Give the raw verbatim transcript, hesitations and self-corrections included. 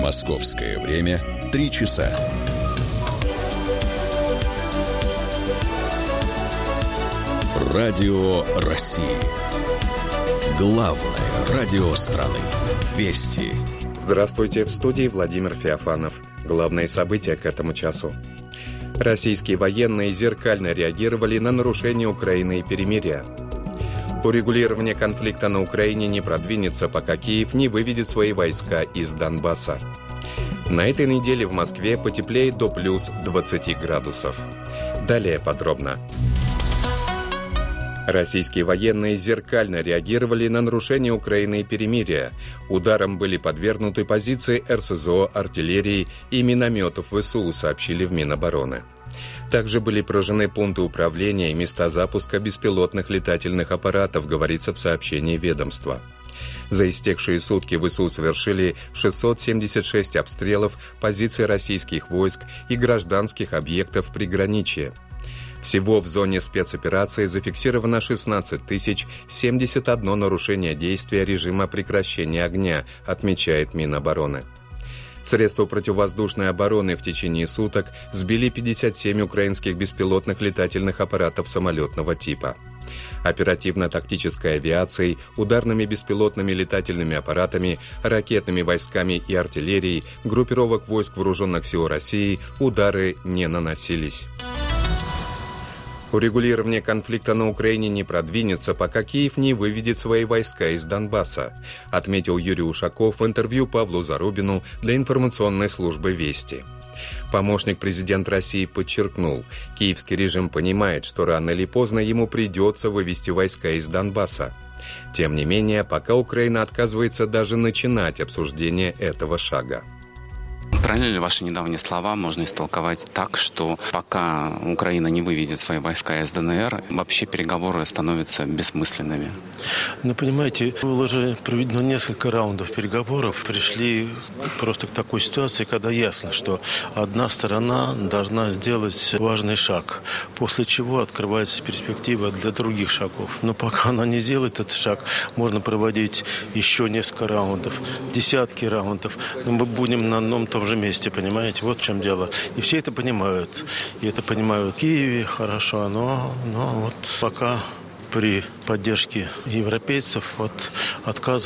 Московское время три часа. Радио России. Главное радио страны. Вести. Здравствуйте, в студии Владимир Феофанов. Главные события к этому часу. Российские военные зеркально реагировали на нарушение Украины и перемирия. Урегулирование конфликта на Украине не продвинется, пока Киев не выведет свои войска из Донбасса. На этой неделе в Москве потеплеет до плюс двадцати градусов. Далее подробно. Российские военные зеркально реагировали на нарушение Украины и перемирия. Ударом были подвергнуты позиции эр эс зэ о, артиллерии и минометов вэ эс у, сообщили в Минобороны. Также были поражены пункты управления и места запуска беспилотных летательных аппаратов, говорится в сообщении ведомства. За истекшие сутки вэ эс у совершили шестьсот семьдесят шесть обстрелов позиций российских войск и гражданских объектов приграничья. Всего в зоне спецоперации зафиксировано шестнадцать тысяч семьдесят одно нарушение действия режима прекращения огня, отмечает Минобороны. Средства противовоздушной обороны в течение суток сбили пятьдесят семь украинских беспилотных летательных аппаратов самолетного типа. Оперативно-тактической авиацией, ударными беспилотными летательными аппаратами, ракетными войсками и артиллерией группировок войск Вооруженных сил России удары не наносились. Урегулирование конфликта на Украине не продвинется, пока Киев не выведет свои войска из Донбасса, отметил Юрий Ушаков в интервью Павлу Зарубину для информационной службы «Вести». Помощник президента России подчеркнул, киевский режим понимает, что рано или поздно ему придется вывести войска из Донбасса. Тем не менее, пока Украина отказывается даже начинать обсуждение этого шага. Правильно ли ваши недавние слова можно истолковать так, что пока Украина не выведет свои войска из дэ эн эр, вообще переговоры становятся бессмысленными? Ну, понимаете, было же проведено несколько раундов переговоров. Пришли просто к такой ситуации, когда ясно, что одна сторона должна сделать важный шаг, после чего открывается перспектива для других шагов. Но пока она не сделает этот шаг, можно проводить еще несколько раундов, десятки раундов. Но мы будем на одном том же месте, понимаете? Вот в чем дело. И все это понимают. И это понимают в Киеве хорошо, но, но вот пока при поддержке европейцев вот отказ